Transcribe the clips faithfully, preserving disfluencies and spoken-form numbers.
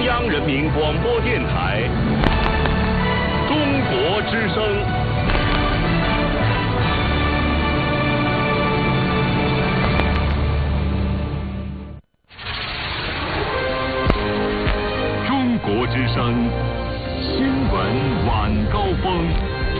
央人民广播电台中国之声。中国之声新闻晚高峰。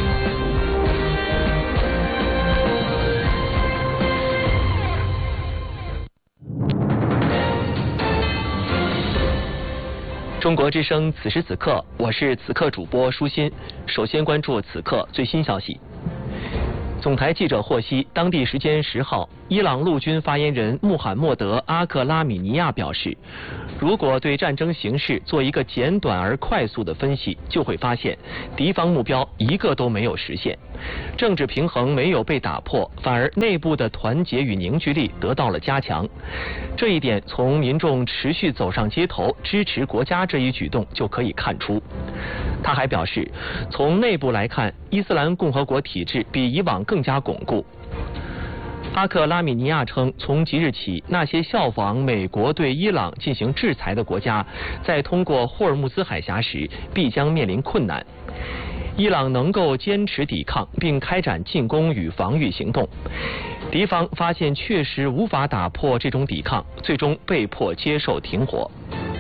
中国之声此时此刻，我是此刻主播舒心。首先关注此刻最新消息。总台记者获悉，当地时间十号，伊朗陆军发言人穆罕默德·阿克拉米尼亚表示，如果对战争形势做一个简短而快速的分析，就会发现敌方目标一个都没有实现，政治平衡没有被打破，反而内部的团结与凝聚力得到了加强。这一点从民众持续走上街头支持国家这一举动就可以看出。他还表示，从内部来看，伊斯兰共和国体制比以往更加巩固。阿克拉米尼亚称，从即日起，那些效仿美国对伊朗进行制裁的国家，在通过霍尔木兹海峡时必将面临困难。伊朗能够坚持抵抗并开展进攻与防御行动，敌方发现确实无法打破这种抵抗，最终被迫接受停火。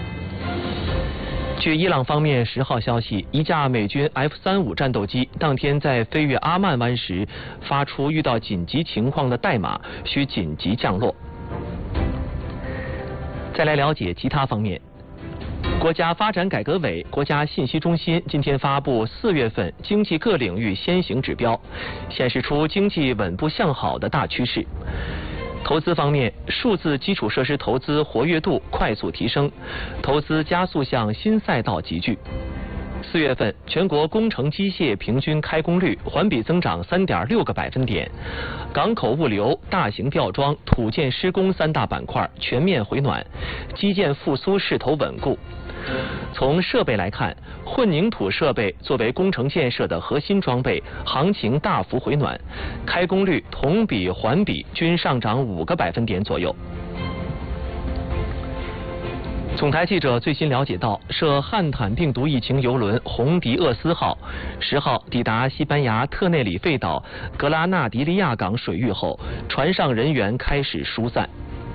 据伊朗方面十号消息，一架美军 F 三十五 战斗机当天在飞越阿曼湾时发出遇到紧急情况的代码，需紧急降落。再来了解其他方面。国家发展改革委、国家信息中心今天发布四月份经济各领域先行指标，显示出经济稳步向好的大趋势。投资方面，数字基础设施投资活跃度快速提升，投资加速向新赛道集聚。四月份，全国工程机械平均开工率环比增长 三点六个百分点，港口物流、大型吊装、土建施工三大板块全面回暖，基建复苏势头稳固。从设备来看，混凝土设备作为工程建设的核心装备，行情大幅回暖，开工率同比环比均上涨五个百分点左右。总台记者最新了解到，涉汉坦病毒疫情邮轮红迪厄斯号十号抵达西班牙特内里费岛格拉纳迪利亚港水域后，船上人员开始疏散。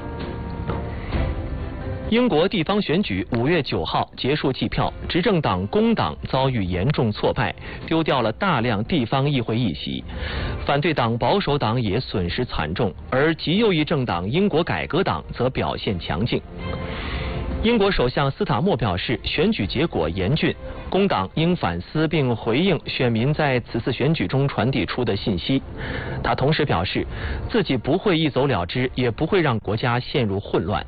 英国地方选举五月九号结束计票，执政党工党遭遇严重挫败，丢掉了大量地方议会议席；反对党保守党也损失惨重，而极右翼政党英国改革党则表现强劲。英国首相斯塔默表示，选举结果严峻，工党应反思并回应选民在此次选举中传递出的信息。他同时表示，自己不会一走了之，也不会让国家陷入混乱。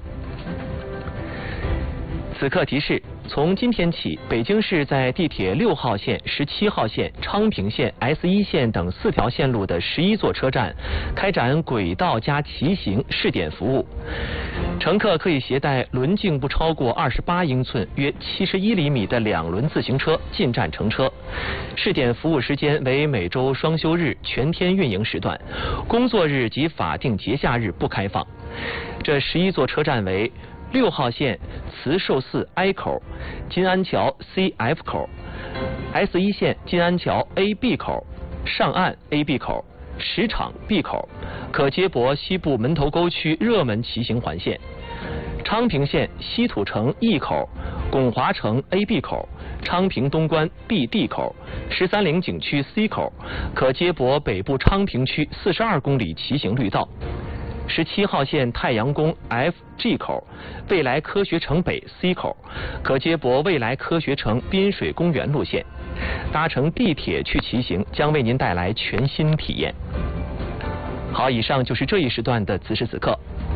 此刻提示，从今天起，北京市在地铁六号线、十七号线、昌平线、S 一 线等四条线路的十一座车站开展轨道加骑行试点服务。乘客可以携带轮径不超过二十八英寸、约七十一厘米的两轮自行车进站乘车。试点服务时间为每周双休日全天运营时段，工作日及法定节假日不开放。这十一座车站为六号线慈寿寺 I 口、金安桥 C F 口、S 一 线金安桥 A B 口、上岸 A B 口、石场 B 口，可接驳西部门头沟区热门骑行环线；昌平线西土城 E 口、拱华城 A B 口、昌平东关 B D 口、十三陵景区 C 口，可接驳北部昌平区四十二公里骑行绿道。十七号线太阳宫 F G 口、未来科学城北 C 口，可接驳未来科学城滨水公园路线。搭乘地铁去骑行将为您带来全新体验。好，以上就是这一时段的此时此刻。